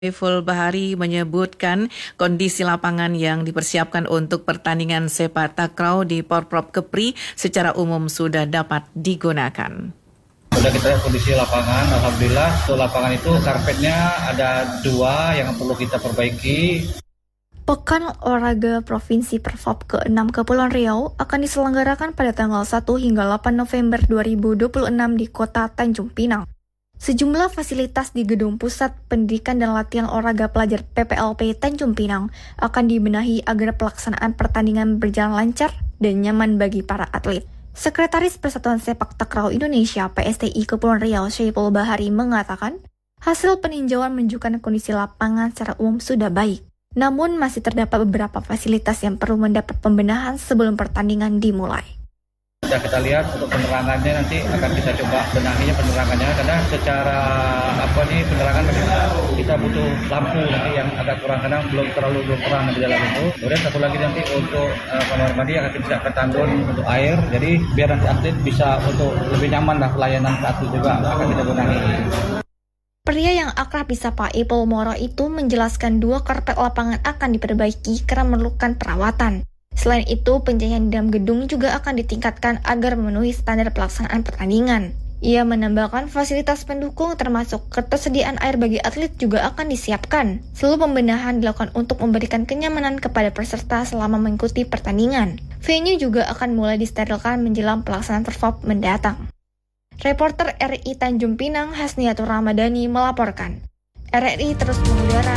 Saiful Bahari menyebutkan kondisi lapangan yang dipersiapkan untuk pertandingan sepak takraw di Porprov Kepri secara umum sudah dapat digunakan. Sudah kita lihat kondisi lapangan, alhamdulillah untuk lapangan itu karpetnya ada 2 yang perlu kita perbaiki. Pekan Olahraga Provinsi Porprov ke-6 Kepulauan Riau akan diselenggarakan pada tanggal 1 hingga 8 November 2026 di kota Tanjung Pinang. Sejumlah fasilitas di Gedung Pusat Pendidikan dan Latihan Olahraga Pelajar PPLP Tanjung Pinang akan dibenahi agar pelaksanaan pertandingan berjalan lancar dan nyaman bagi para atlet. Sekretaris Persatuan Sepak Takraw Indonesia PSTI Kepulauan Riau Saiful Bahari mengatakan, hasil peninjauan menunjukkan kondisi lapangan secara umum sudah baik. Namun masih terdapat beberapa fasilitas yang perlu mendapat pembenahan sebelum pertandingan dimulai. Sudah kita lihat untuk penerangannya nanti akan kita coba benahinya penerangannya karena secara penerangan kita butuh lampu nanti yang agak kurang karena belum terang di dalam itu. Kemudian satu lagi nanti untuk kamar mandi akan kita ketandun untuk air. Jadi biar nanti atlet bisa untuk lebih nyaman lah pelayanan ke atlet juga akan kita benahi. Pria yang akrab disapa Ipul Moro itu menjelaskan 2 karpet lapangan akan diperbaiki karena memerlukan perawatan. Selain itu, penjahitan dalam gedung juga akan ditingkatkan agar memenuhi standar pelaksanaan pertandingan. Ia menambahkan fasilitas pendukung termasuk ketersediaan air bagi atlet juga akan disiapkan. Seluruh pembenahan dilakukan untuk memberikan kenyamanan kepada peserta selama mengikuti pertandingan. Venue juga akan mulai disterilkan menjelang pelaksanaan Porprov mendatang. Reporter RRI Tanjung Pinang Hasniatur Ramadhani melaporkan. RRI terus mengudara.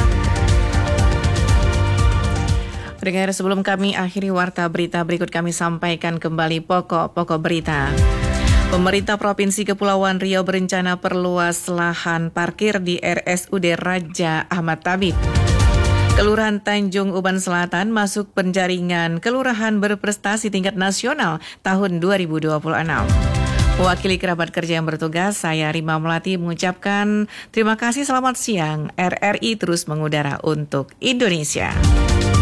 Pendengar, sebelum kami akhiri warta berita berikut kami sampaikan kembali pokok-pokok berita. Pemerintah Provinsi Kepulauan Riau berencana perluas lahan parkir di RSUD Raja Ahmad Tabib. Kelurahan Tanjung Uban Selatan masuk penjaringan kelurahan berprestasi tingkat nasional tahun 2026. Mewakili kerabat kerja yang bertugas, saya Rima Melati mengucapkan terima kasih, selamat siang. RRI terus mengudara untuk Indonesia.